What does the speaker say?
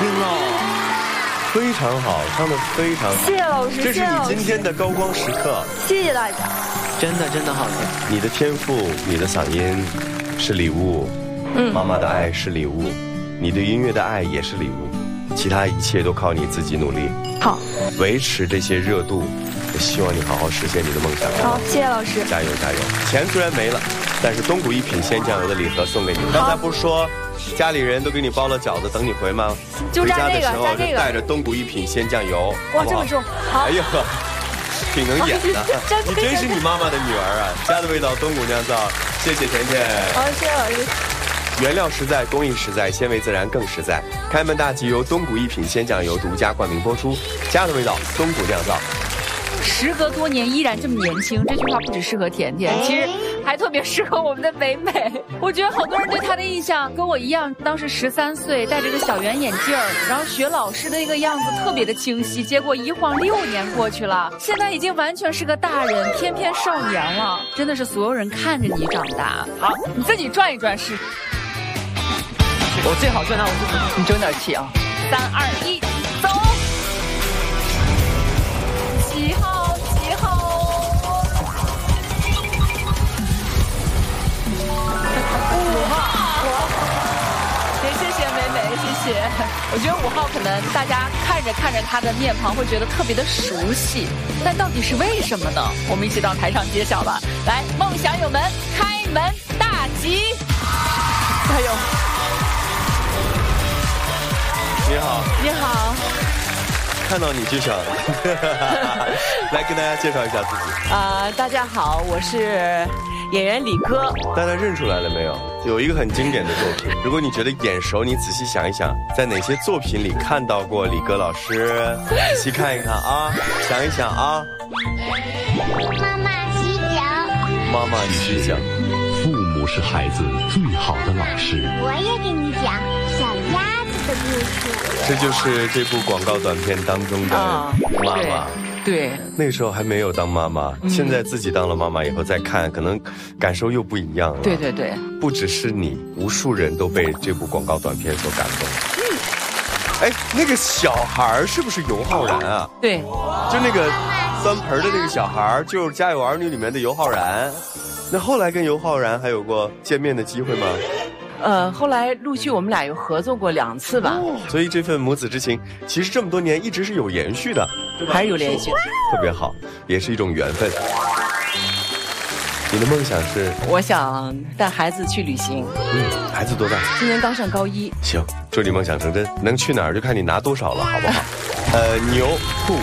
听哦。 非常好，唱得非常好。 谢谢老师， 这是你今天的高光时刻。 谢谢大家。 真的好听。 你的天赋，你的嗓音是礼物，妈妈的爱是礼物，你对音乐的爱也是礼物，其他一切都靠你自己努力。 好， 维持这些热度，我希望你好好实现你的梦想。 好，谢谢老师。 加油加油！钱虽然没了，但是东谷一品鲜酱油的礼盒送给你。刚才不是说家里人都给你包了饺子等你回吗？ 就蘸这个， 回家的时候蘸这个， 就带着东谷一品鲜酱油。 哇，这么重，好。 哎呀，挺能演的。你真是你妈妈的女儿啊！家的味道，东谷酿造。谢谢甜甜。 好，谢谢老师。 原料实在，工艺实在，鲜味自然更实在。开门大吉由东谷一品鲜酱油独家冠名播出，家的味道，东谷酿造。 时隔多年依然这么年轻，这句话不只适合甜甜，其实还特别适合我们的美美。我觉得好多人对她的印象跟我一样，当时13岁，戴着个小圆眼镜儿，然后学老师的一个样子特别的清晰。结果一晃6年过去了，现在已经完全是个大人，翩翩少年了。真的是所有人看着你长大。好，你自己转一转试。 我最好转到我自己，你争点气啊 ！3、2、1，走！几号？几号？5号。也谢谢美美，谢谢。我觉得5号可能大家看着他的面庞会觉得特别的熟悉，但到底是为什么呢？我们一起到台上揭晓吧。来，梦想有门，开门大吉！加油！ 你好， 你好， 看到你就想来跟大家介绍一下自己。 大家好，我是演员李歌。 大家认出来了没有？有一个很经典的作品，如果你觉得眼熟，你仔细想一想，在哪些作品里看到过李歌老师？仔细看一看啊，想一想啊。 妈妈洗脚。 妈妈洗脚。 父母是孩子最好的老师。 我也给你讲小鸭子的故事。 这就是这部广告短片当中的妈妈。 对， 那个时候还没有当妈妈，现在自己当了妈妈以后再看，可能感受又不一样了。 对对对， 不只是你，无数人都被这部广告短片所感动。哎，那个小孩是不是尤浩然啊？ 对， 就那个端盆的那个小孩，就是《家有儿女》里面的尤浩然。那后来跟尤浩然还有过见面的机会吗？ 后来陆续我们俩有合作过2次吧。 所以这份母子之情，其实这么多年一直是有延续的， 还是有联系的， 特别好，也是一种缘分。你的梦想是？我想带孩子去旅行。 孩子多大？ 今年刚上高1。 行，祝你梦想成真，能去哪儿就看你拿多少了，好不好？牛兔。